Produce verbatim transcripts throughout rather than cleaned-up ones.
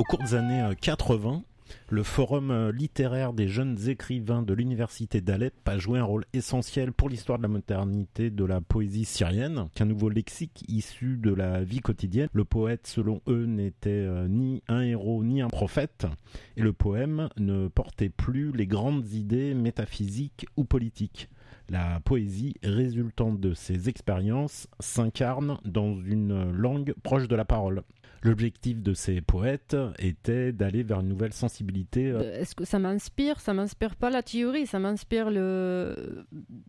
Au cours des années quatre-vingts, le forum littéraire des jeunes écrivains de l'université d'Alep a joué un rôle essentiel pour l'histoire de la modernité de la poésie syrienne, qu'un nouveau lexique issu de la vie quotidienne. Le poète, selon eux, n'était ni un héros ni un prophète, et le poème ne portait plus les grandes idées métaphysiques ou politiques. La poésie résultante de ces expériences s'incarne dans une langue proche de la parole. L'objectif de ces poètes était d'aller vers une nouvelle sensibilité. Est-ce que ça m'inspire ? Ça m'inspire pas la théorie, ça m'inspire le,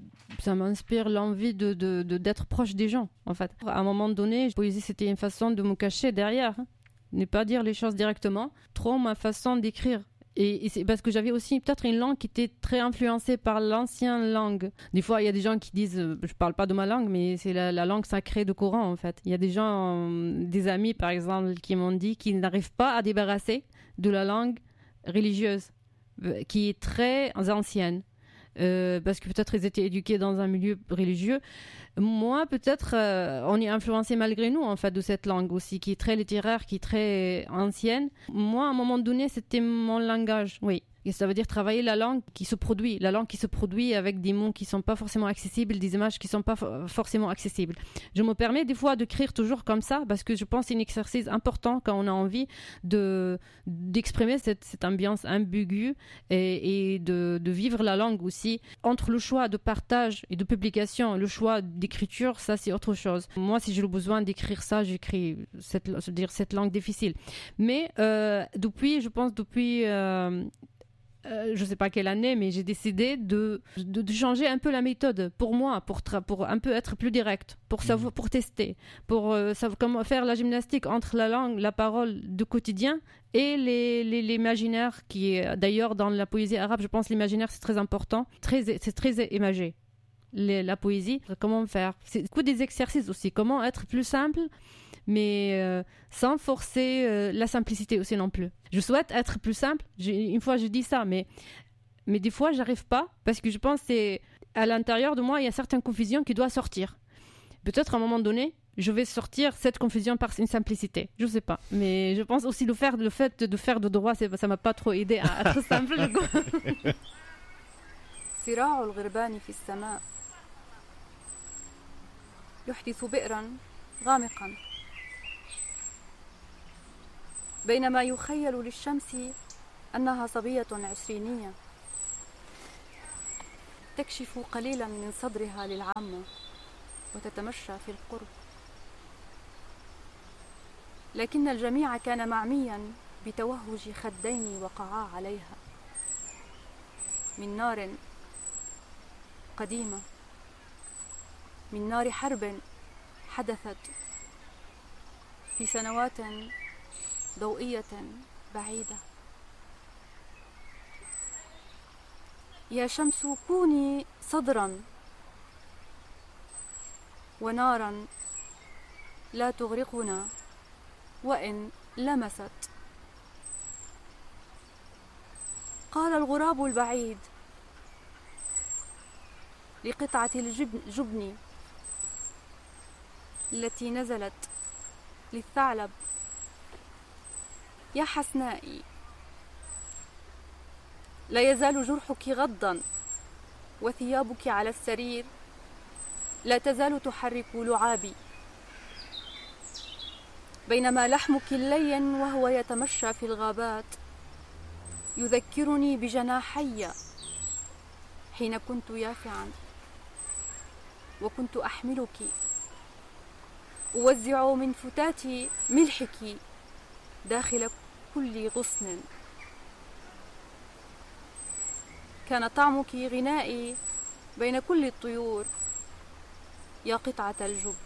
ça m'inspire l'envie de, de, de d'être proche des gens. En fait, à un moment donné, la poésie c'était une façon de me cacher derrière, hein. Ne pas dire les choses directement. Trop ma façon d'écrire. Et, et c'est parce que j'avais aussi peut-être une langue qui était très influencée par l'ancienne langue. Des fois, il y a des gens qui disent, euh, je parle pas de ma langue, mais c'est la, la langue sacrée de Coran, en fait. Il y a des gens, euh, des amis, par exemple, qui m'ont dit qu'ils n'arrivent pas à débarrasser de la langue religieuse, euh, qui est très ancienne. Euh, parce que peut-être ils étaient éduqués dans un milieu religieux. Moi, peut-être, euh, on est influencé malgré nous, en fait, de cette langue aussi, qui est très littéraire, qui est très ancienne. Moi, à un moment donné, c'était mon langage, oui. Et ça veut dire travailler la langue qui se produit, la langue qui se produit avec des mots qui ne sont pas forcément accessibles, des images qui ne sont pas for- forcément accessibles. Je me permets des fois d'écrire toujours comme ça parce que je pense que c'est un exercice important quand on a envie de, d'exprimer cette, cette ambiance ambiguë et, et de, de vivre la langue aussi. Entre le choix de partage et de publication, le choix d'écriture, ça c'est autre chose. Moi, si j'ai le besoin d'écrire ça, j'écris cette, je veux dire, cette langue difficile. Mais euh, depuis, je pense depuis... Euh, Euh, je ne sais pas quelle année, mais j'ai décidé de, de, de changer un peu la méthode pour moi, pour, tra- pour un peu être plus direct, pour, savoir, pour tester, pour euh, savoir comment faire la gymnastique entre la langue, la parole du quotidien et les, les, l'imaginaire qui est d'ailleurs dans la poésie arabe, je pense l'imaginaire c'est très important, très, c'est très imagé. Les, la poésie, comment faire ? C'est beaucoup des exercices aussi, comment être plus simple mais euh, sans forcer euh, la simplicité aussi non plus. Je souhaite être plus simple, j'ai, une fois je dis ça, mais, mais des fois j'arrive pas, parce que je pense que c'est, à l'intérieur de moi, il y a certaines confusions qui doivent sortir. Peut-être à un moment donné, je vais sortir cette confusion par une simplicité, je sais pas, mais je pense aussi le, faire, le fait de faire de droit, c'est, ça m'a pas trop aidé à être simple. صراع الغربان في السماء يحدث بئرا غامقا بينما يخيل للشمس أنها صبية عشرينية تكشف قليلا من صدرها للعامة وتتمشى في القرب، لكن الجميع كان معميا بتوهج خدين وقعا عليها من نار قديمة، من نار حرب حدثت في سنوات ضوئية بعيدة. يا شمس كوني صدرا ونارا لا تغرقنا وإن لمست. قال الغراب البعيد لقطعة الجبن التي نزلت للثعلب: يا حسنائي، لا يزال جرحك غضا وثيابك على السرير لا تزال تحرك لعابي، بينما لحمك اللين وهو يتمشى في الغابات يذكرني بجناحي حين كنت يافعا وكنت أحملك أوزع من فتات ملحك داخل كل غصن. كان طعمك غنائي بين كل الطيور يا قطعة الجبن.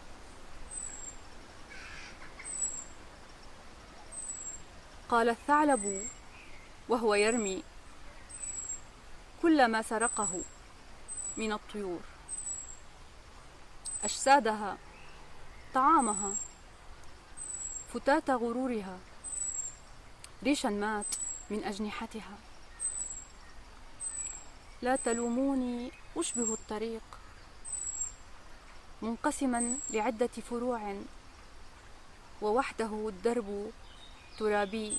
قال الثعلب وهو يرمي كل ما سرقه من الطيور: أجسادها، طعامها، فتات غرورها، ريشا مات من أجنحتها. لا تلوموني، أشبه الطريق منقسما لعدة فروع ووحده الدرب الترابي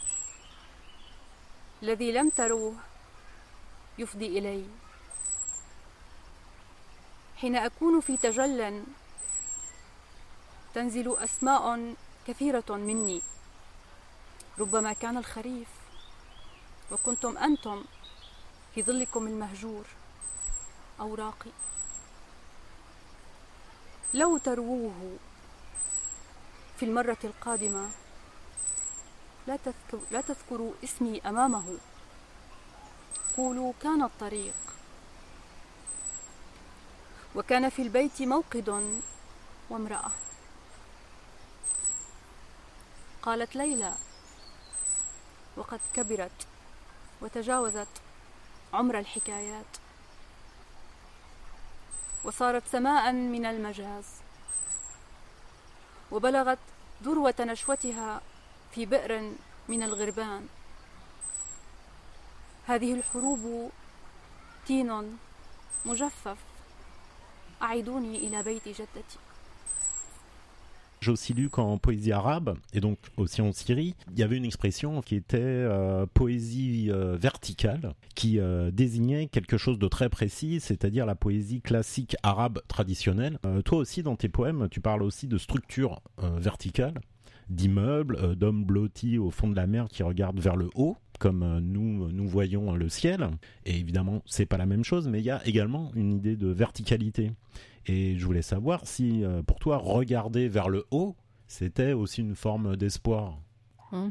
الذي لم تروه يفضي إلي. حين أكون في تجل تنزل أسماء كثيرة مني. ربما كان الخريف وكنتم أنتم في ظلكم المهجور أوراقي. لو ترووه في المرة القادمة لا تذكر لا تذكروا اسمي أمامه. قولوا كان الطريق وكان في البيت موقد وامرأة. قالت ليلى وقد كبرت وتجاوزت عمر الحكايات وصارت سماء من المجاز وبلغت ذروة نشوتها في بئر من الغربان. هذه الحروب تين مجفف. أعيدوني إلى بيت جدتي. J'ai aussi lu qu'en poésie arabe, et donc aussi en Syrie, il y avait une expression qui était euh, poésie euh, verticale, qui euh, désignait quelque chose de très précis, c'est-à-dire la poésie classique arabe traditionnelle. Euh, toi aussi, dans tes poèmes, tu parles aussi de structure euh, verticale, d'immeubles, euh, d'hommes blottis au fond de la mer qui regardent vers le haut, comme euh, nous, nous voyons le ciel. Et évidemment, c'est pas la même chose, mais il y a également une idée de verticalité. Et je voulais savoir si, euh, pour toi, regarder vers le haut, c'était aussi une forme d'espoir. Hum.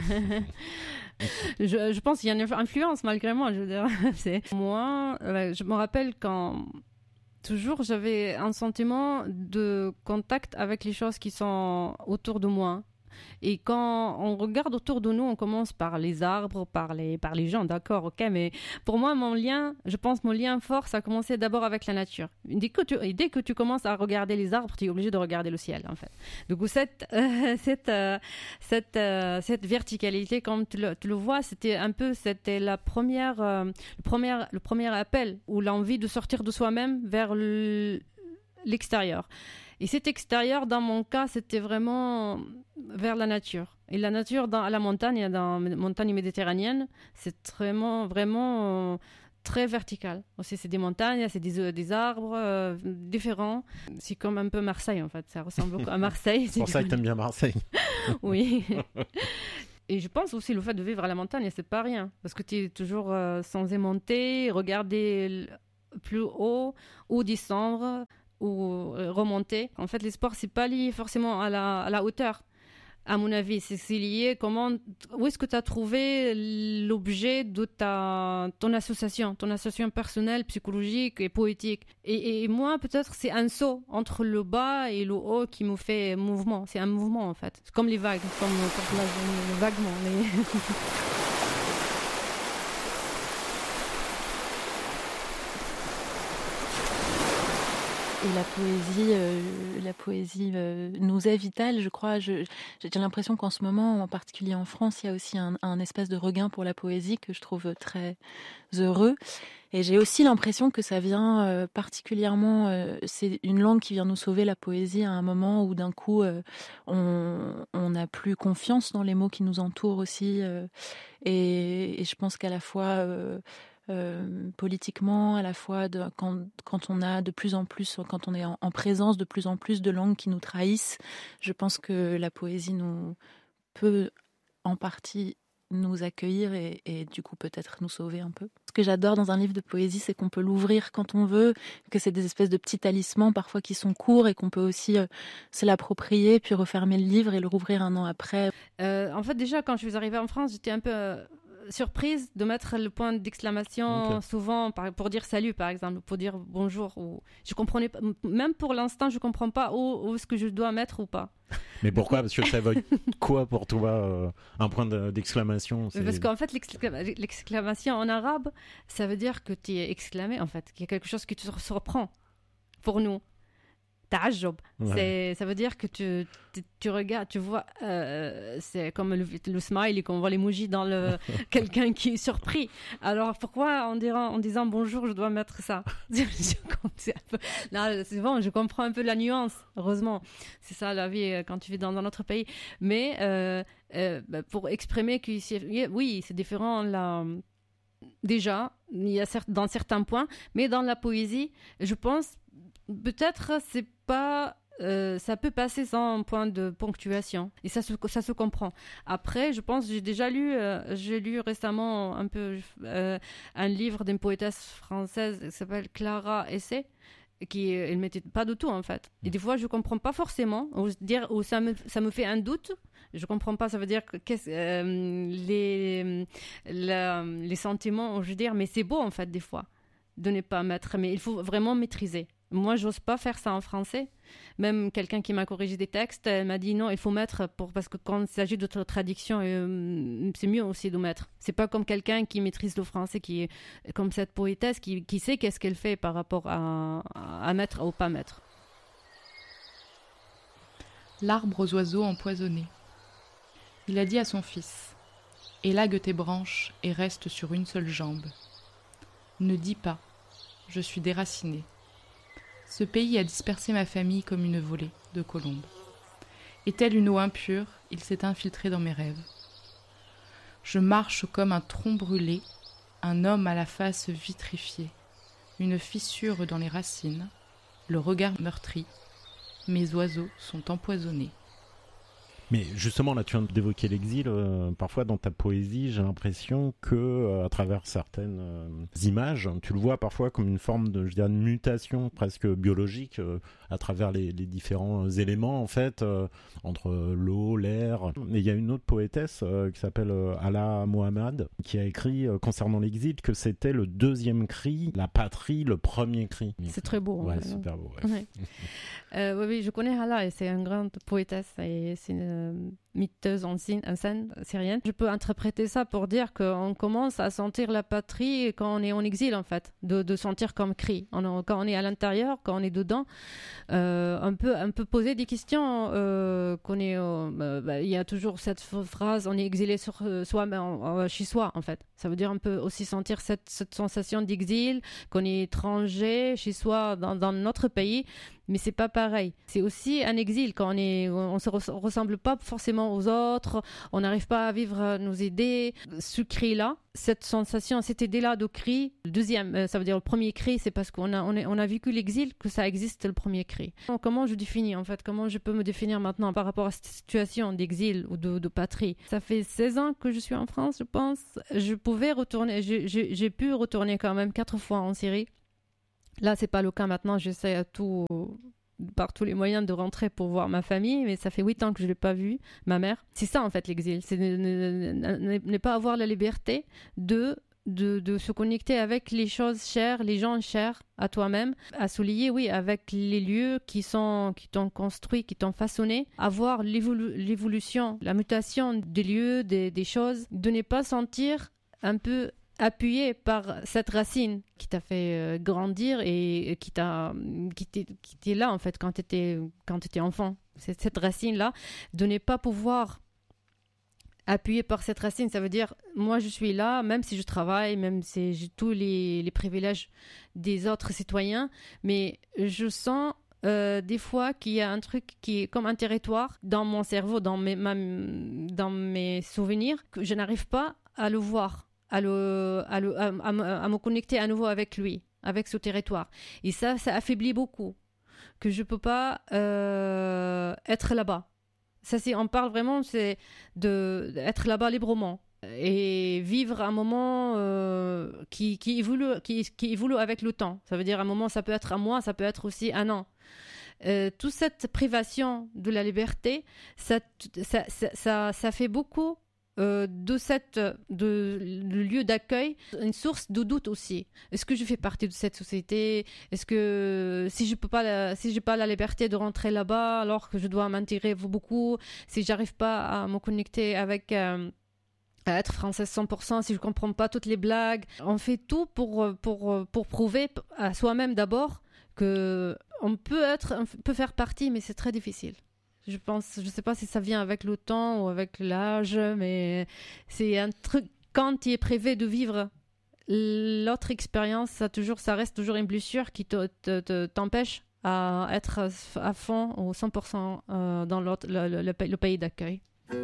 je, je pense qu'il y a une influence malgré moi. Je veux dire, c'est moi. Euh, je me rappelle quand toujours j'avais un sentiment de contact avec les choses qui sont autour de moi. Et quand on regarde autour de nous, on commence par les arbres, par les, par les gens, d'accord, ok, mais pour moi, mon lien, je pense mon lien fort, ça a commencé d'abord avec la nature. Dès que tu, dès que tu commences à regarder les arbres, tu es obligé de regarder le ciel, en fait. Du coup, cette, euh, cette, euh, cette, euh, cette verticalité, comme tu le, tu le vois, c'était un peu, c'était la première, euh, le, premier, le premier appel, ou l'envie de sortir de soi-même vers le, l'extérieur. Et cet extérieur, dans mon cas, c'était vraiment vers la nature. Et la nature, dans, à la montagne, dans la montagne méditerranéenne, c'est vraiment, vraiment euh, très vertical. Aussi, c'est des montagnes, c'est des, des arbres euh, différents. C'est comme un peu Marseille, en fait. Ça ressemble beaucoup à Marseille. C'est pour ça que t'aimes bien Marseille. Oui. Et je pense aussi le fait de vivre à la montagne, c'est pas rien. Parce que tu es toujours euh, censé monter, regarder plus haut ou descendre ou remonter. En fait, les sports, c'est pas lié forcément à la, à la hauteur. À mon avis, c'est, c'est lié comment, où est-ce que tu as trouvé l'objet de ta, ton association, ton association personnelle, psychologique et poétique. Et, et moi, peut-être, c'est un saut entre le bas et le haut qui me fait mouvement. C'est un mouvement, en fait. C'est comme les vagues, comme, comme la, vaguement. Les... Et la poésie, euh, la poésie euh, nous est vitale, je crois. Je, j'ai l'impression qu'en ce moment, en particulier en France, il y a aussi un, un espèce de regain pour la poésie que je trouve très heureux. Et j'ai aussi l'impression que ça vient euh, particulièrement... Euh, c'est une langue qui vient nous sauver, la poésie, à un moment où d'un coup, euh, on, on n'a plus confiance dans les mots qui nous entourent aussi. Euh, et, et je pense qu'à la fois... Euh, Euh, politiquement, à la fois de, quand, quand on a de plus en plus, quand on est en, en présence de plus en plus de langues qui nous trahissent, je pense que la poésie nous peut en partie nous accueillir et, et du coup peut-être nous sauver un peu. Ce que j'adore dans un livre de poésie, c'est qu'on peut l'ouvrir quand on veut, que c'est des espèces de petits talismans parfois qui sont courts et qu'on peut aussi euh, se l'approprier, puis refermer le livre et le rouvrir un an après. Euh, en fait, déjà, quand je suis arrivée en France, j'étais un peu... Euh... surprise de mettre le point d'exclamation okay. souvent par, pour dire salut par exemple, pour dire bonjour. Ou... Je comprenais pas, même pour l'instant, je comprends pas où, où est-ce que je dois mettre ou pas. Mais pourquoi? Parce que ça veut quoi pour toi euh, un point de, d'exclamation? C'est... Parce qu'en fait, l'exclama... l'exclamation en arabe, ça veut dire que tu es exclamé en fait, qu'il y a quelque chose qui te surprend pour nous. ta'ajjub. Ouais. C'est, ça veut dire que tu, tu, tu regardes, tu vois, euh, c'est comme le, le smile et qu'on voit l'emoji dans le quelqu'un qui est surpris. Alors pourquoi en, dirant, en disant bonjour, je dois mettre ça? je, c'est un peu, non, c'est bon, je comprends un peu la nuance, heureusement. C'est ça la vie quand tu vis dans un autre pays. Mais euh, euh, bah, pour exprimer que oui, c'est différent là. Déjà, il y a certes, dans certains points, mais dans la poésie, je pense peut-être c'est pas euh, ça peut passer sans point de ponctuation et ça se, ça se comprend. Après, je pense j'ai déjà lu euh, j'ai lu récemment un peu euh, un livre d'une poétesse française qui s'appelle Clara Essay, qui elle mettait pas du tout en fait. Et des fois je comprends pas forcément, ou dire ou ça me ça me fait un doute. Je comprends pas, ça veut dire que qu'est-ce, euh, les la, les sentiments, je veux dire, mais c'est beau en fait des fois de ne pas mettre, mais il faut vraiment maîtriser. Moi, j'ose pas faire ça en français. Même quelqu'un qui m'a corrigé des textes, elle m'a dit non, il faut mettre pour parce que quand il s'agit de traduction, euh, c'est mieux aussi de mettre. C'est pas comme quelqu'un qui maîtrise le français, qui est comme cette poétesse qui, qui sait qu'est-ce qu'elle fait par rapport à, à mettre ou pas mettre. L'arbre aux oiseaux empoisonnés. Il a dit à son fils : élague tes branches et reste sur une seule jambe. Ne dis pas, je suis déraciné. Ce pays a dispersé ma famille comme une volée de colombes. Et telle une eau impure, il s'est infiltré dans mes rêves. Je marche comme un tronc brûlé, un homme à la face vitrifiée, une fissure dans les racines, le regard meurtri. Mes oiseaux sont empoisonnés. Mais justement, là, tu viens d'évoquer l'exil. Euh, parfois, dans ta poésie, j'ai l'impression que, euh, à travers certaines euh, images, tu le vois parfois comme une forme de, je dirais, de mutation presque biologique euh, à travers les, les différents éléments, en fait, euh, entre l'eau, l'air. Et il y a une autre poétesse euh, qui s'appelle euh, Ala Mohamed, qui a écrit euh, concernant l'exil que c'était le deuxième cri, la patrie, le premier cri. C'est très beau. Ouais, hein, super beau. Ouais. Ouais. euh, oui, oui, je connais Ala et c'est une grande poétesse et c'est une mytheuse en scène, en scène syrienne. Je peux interpréter ça pour dire qu'on commence à sentir la patrie quand on est en exil, en fait, de, de sentir comme cri. On, quand on est à l'intérieur, quand on est dedans, euh, on, peut, on peut poser des questions. Euh, qu'on est, euh, bah, il y a toujours cette phrase, on est exilé sur soi, mais en, chez soi, en fait. Ça veut dire on peut aussi sentir cette, cette sensation d'exil, qu'on est étranger chez soi dans, dans notre pays. Mais c'est pas pareil. C'est aussi un exil quand on est, on se ressemble pas forcément aux autres, on n'arrive pas à vivre nos idées. Ce cri-là, cette sensation, cette idée-là de cri, le deuxième, ça veut dire le premier cri, c'est parce qu'on a, on a, on a vécu l'exil que ça existe le premier cri. Comment je définis en fait, comment je peux me définir maintenant par rapport à cette situation d'exil ou de, de patrie? Ça fait seize ans que je suis en France, je pense. Je pouvais retourner, j'ai, j'ai, j'ai pu retourner quand même quatre fois en Syrie. Là, c'est pas le cas maintenant. J'essaie à tout, par tous les moyens de rentrer pour voir ma famille, mais ça fait huit ans que je l'ai pas vue, ma mère. C'est ça, en fait, l'exil. C'est ne, ne, ne, ne pas avoir la liberté de, de, de se connecter avec les choses chères, les gens chers à toi-même, à se lier, oui, avec les lieux qui sont, qui t'ont construit, qui t'ont façonné, avoir l'évolu- l'évolution, la mutation des lieux, des, des choses, de ne pas sentir un peu appuyé par cette racine qui t'a fait euh, grandir et qui t'a qui t'est, qui t'est là en fait quand tu étais quand tu étais enfant. C'est cette racine là, de ne pas pouvoir appuyer par cette racine, ça veut dire moi je suis là même si je travaille, même si j'ai tous les, les privilèges des autres citoyens, mais je sens Euh, des fois qu'il y a un truc qui est comme un territoire dans mon cerveau, dans mes, ma, dans mes souvenirs, que je n'arrive pas à le voir, à, le, à, le, à, à, à me connecter à nouveau avec lui, avec ce territoire. Et ça, ça affaiblit beaucoup, que je ne peux pas euh, être là-bas. Ça, c'est, on parle vraiment c'est de, d'être là-bas librement et vivre un moment euh, qui, qui, évolue, qui, qui évolue avec le temps. Ça veut dire un moment, ça peut être un mois, ça peut être aussi un an. Euh, toute cette privation de la liberté, ça, ça, ça, ça, ça fait beaucoup euh, de cette de, de lieu d'accueil une source de doute aussi. Est-ce que je fais partie de cette société? Est-ce que si je peux pas la, si j'ai pas la liberté de rentrer là-bas alors que je dois m'intégrer beaucoup, si j'arrive pas à me connecter avec euh, à être française cent pour cent, si je comprends pas toutes les blagues, on fait tout pour pour pour prouver à soi-même d'abord que on peut être, on peut faire partie, mais c'est très difficile. Je pense, je sais pas si ça vient avec le temps ou avec l'âge, mais c'est un truc, quand tu es privé de vivre l'autre expérience, ça, toujours, ça reste toujours une blessure qui te, te, te, t'empêche à être à fond ou cent pour cent dans l'autre, le, le, le, le pays d'accueil.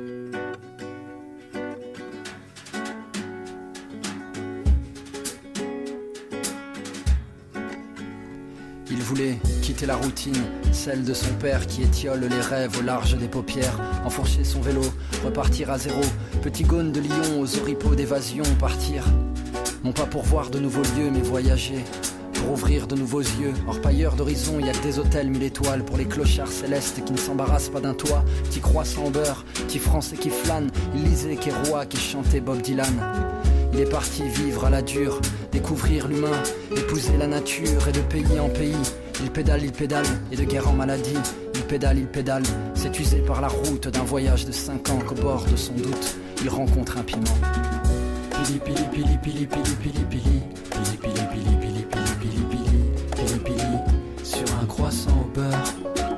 Il voulait quitter la routine, celle de son père qui étiole les rêves au large des paupières, enfourcher son vélo, repartir à zéro, petit Gaune de Lyon aux oripeaux d'évasion, partir, non pas pour voir de nouveaux lieux mais voyager, pour ouvrir de nouveaux yeux, orpailleurs d'horizon, y a que des hôtels mille étoiles pour les clochards célestes qui ne s'embarrassent pas d'un toit, petit croissant beurre, petit français qui flâne, il lisait Kerouac qui chantait Bob Dylan. Il est parti vivre à la dure, découvrir l'humain, épouser la nature et de pays en pays. Il pédale, il pédale, et de guerre en maladie. Il pédale, il pédale, c'est usé par la route d'un voyage de cinq ans qu'au bord de son doute, il rencontre un piment. Pili pili pili pili pili pili pili pili pili pili pili pili pili pili pili sur un croissant au beurre.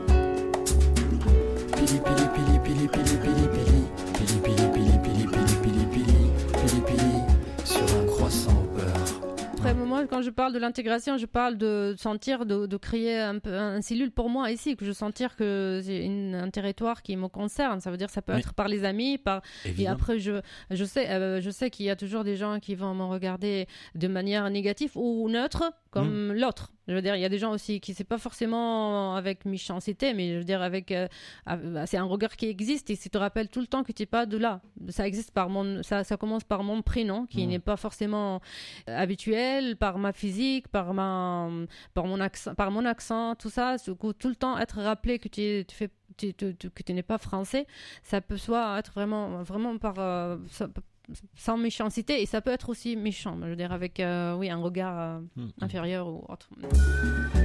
Pili pili pili pili pili pili pili pili pili pili pili pili pili pili pili sur un croissant au beurre. Après, moi, quand je parle de l'intégration, je parle de sentir, de, de créer un, peu, un cellule pour moi ici, que je sentir que c'est une, un territoire qui me concerne. Ça veut dire que ça peut oui. être par les amis, par... et après, je, je sais, euh, je sais qu'il y a toujours des gens qui vont me regarder de manière négative ou neutre, comme mmh. l'autre. Je veux dire, il y a des gens aussi qui, c'est pas forcément avec méchanceté, mais je veux dire, avec, euh, c'est un regard qui existe et ça te rappelle tout le temps que tu n'es pas de là. Ça existe par mon, ça, ça commence par mon prénom, qui mmh. n'est pas forcément habituel, par ma physique, par ma, par mon accent, par mon accent, tout ça. Tout le temps être rappelé que tu, tu fais, tu, tu, tu, que tu n'es pas français, ça peut soit être vraiment, vraiment par, euh, ça, sans méchanceté, et ça peut être aussi méchant, je veux dire, avec euh, oui, un regard euh, mmh. inférieur ou autre.